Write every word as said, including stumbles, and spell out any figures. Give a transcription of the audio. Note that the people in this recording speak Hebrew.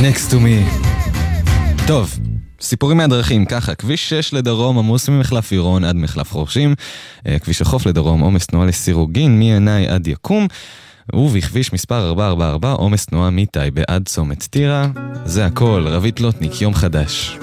next to me. טוב, סיפורים מהדרכים, ככה, כביש שש לדרום עמוס ממחלף עירון עד מחלף חורשים, כביש החוף לדרום עומס תנועה לסירוגין מעיני עד יקום, ובכביש מספר ארבע ארבע ארבע עומס תנועה מטייבה עד צומת טירה. זה הכל, רבית לוטניק, יום חדש.